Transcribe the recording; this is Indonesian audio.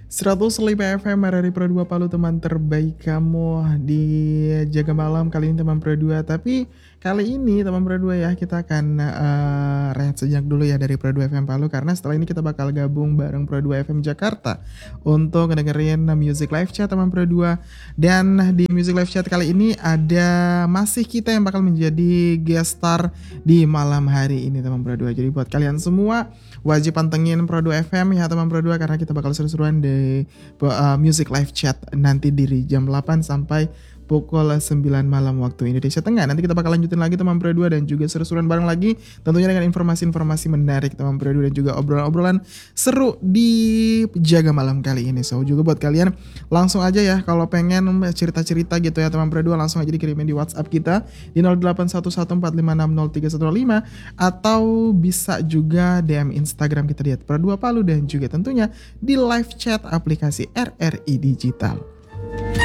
105 FM RRI Pro 2 Palu, teman terbaik kamu di Jaga Malam kali ini teman Pro 2. Tapi kali ini teman Pro 2 ya, kita akan rehat sejak dulu ya dari Pro 2 FM Palu, karena setelah ini kita bakal gabung bareng Pro 2 FM Jakarta untuk ngedengerin Music Live Chat teman Pro 2. Dan di Music Live Chat kali ini ada masih kita yang bakal menjadi guest star di malam hari ini teman Pro 2. Jadi buat kalian semua wajib pantengin Pro 2 FM ya teman Pro 2, karena kita bakal seru-seruan di Music Live Chat nanti dari jam 8 sampai pukul 9 malam waktu Indonesia Tengah. Nanti kita bakal lanjutin lagi teman Pro 2 dan juga seru-seruan bareng lagi, tentunya dengan informasi-informasi menarik teman Pro 2 dan juga obrolan-obrolan seru di Jaga Malam kali ini. So juga buat kalian langsung aja ya kalau pengen cerita-cerita gitu ya teman Pro 2, langsung aja dikirimin di WhatsApp kita di 081145603115, atau bisa juga DM Instagram kita di @pro2palu, dan juga tentunya di live chat aplikasi RRI Digital.